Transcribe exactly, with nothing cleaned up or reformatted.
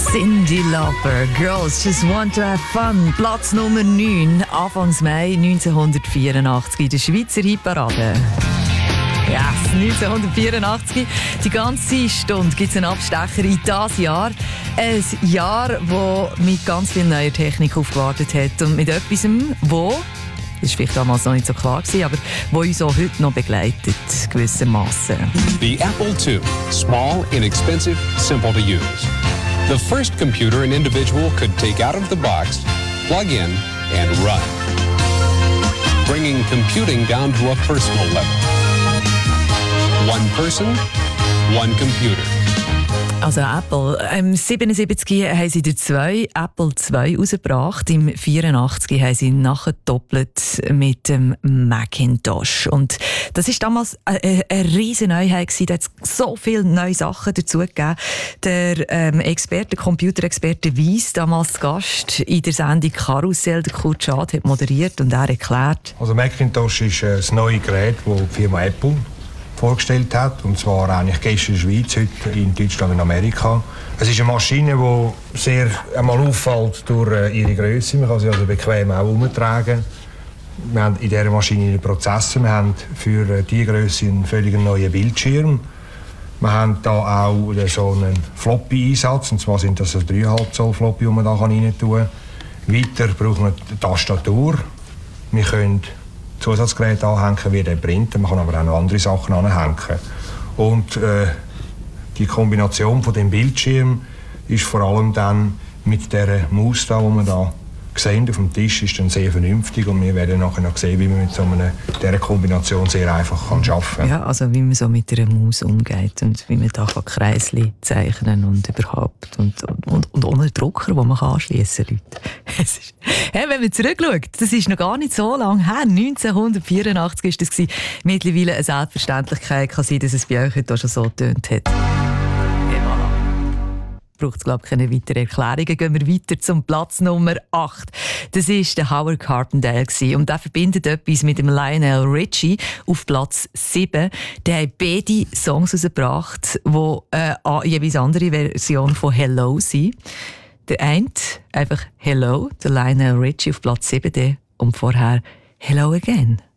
Cyndi Lauper, Girls Just Want to Have Fun. Platz Nummer neun, Anfangs Mai neunzehnhundertvierundachtzig in der Schweizer Hitparade. Yes, neunzehnhundertvierundachtzig. Die ganze Stunde gibt es einen Abstecher in dieses Jahr. Ein Jahr, das mit ganz viel neuer Technik aufgewartet hat und mit etwas, wo, das war vielleicht damals noch nicht so klar, aber wo uns auch heute noch begleitet, gewissermaßen. The Apple two. Small, inexpensive, simple to use. The first computer an individual could take out of the box, plug in, and run. Bringing computing down to a personal level. One person, one computer. Also Apple, im siebenundsiebzig haben sie den zwei, Apple zwei rausgebracht. Im vierundachtzig haben sie nachgedoppelt mit dem Macintosh. Und das war damals eine, eine riesige Neuheit. Da hat es so viele neue Sachen dazu gegeben. Der ähm, Experte, Computerexperte Weiss, damals Gast in der Sendung Karussell, der Kurt Schad, hat moderiert und er erklärt. Also Macintosh ist ein neues Gerät, das die Firma Apple vorgestellt hat, und zwar eigentlich gestern in der Schweiz, heute in Deutschland und Amerika. Es ist eine Maschine, die sehr einmal auffällt durch ihre Größe. Man kann sie also bequem auch umtragen. Wir haben in dieser Maschine einen Prozessor. Wir haben für diese Größe einen völlig neuen Bildschirm. Wir haben da auch so einen Floppy-Einsatz, und zwar sind das also drei Komma fünf Zoll Floppy, die man da rein tun kann. Weiter brauchen wir eine Tastatur. Wir können Zusatzgeräte anhängen wie den Printer, man kann aber auch noch andere Sachen anhängen. Und äh, die Kombination von dem Bildschirm ist vor allem dann mit der Maus da, die man da sehen auf dem Tisch, ist dann sehr vernünftig, und wir werden nachher noch sehen, wie man mit so einer dieser Kombination sehr einfach kann arbeiten kann. Ja, also wie man so mit einer Maus umgeht und wie man da Kreisli zeichnen und überhaupt und, und, und ohne Drucker, den man anschliessen kann, Leute. Es ist, hey, wenn man zurückschaut, das ist noch gar nicht so lange her, neunzehnhundertvierundachtzig war das. Mittlerweile eine Selbstverständlichkeit kann sein, dass es bei euch heute schon so getönt hat. Braucht es, glaube ich, keine weiteren Erklärungen. Gehen wir weiter zum Platz Nummer acht. Das war der Howard Carpendale. Und der verbindet etwas mit dem Lionel Richie auf Platz sieben. Der hat beide Songs herausgebracht, die äh, jeweils andere Version von «Hello» sind. Der eine einfach «Hello», der Lionel Richie auf Platz sieben, und vorher «Hello Again».